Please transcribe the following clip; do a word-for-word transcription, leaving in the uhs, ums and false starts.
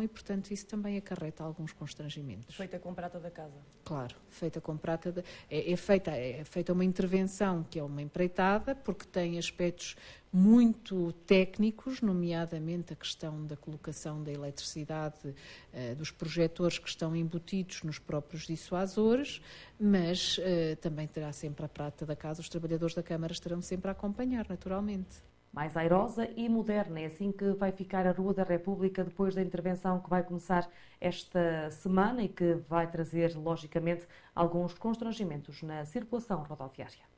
e, portanto, isso também acarreta alguns constrangimentos. Feita com prata da casa. Claro, feita com prata, de, é, é, feita, é feita uma intervenção que é uma empreitada, porque tem aspectos muito técnicos, nomeadamente a questão da colocação da eletricidade, uh, dos projetores que estão embutidos nos próprios dissuasores, mas uh, também terá sempre a prata da casa, os trabalhadores da Câmara estarão sempre a acompanhar, naturalmente. Mais airosa e moderna, é assim que vai ficar a Rua da República depois da intervenção que vai começar esta semana e que vai trazer, logicamente, alguns constrangimentos na circulação rodoviária.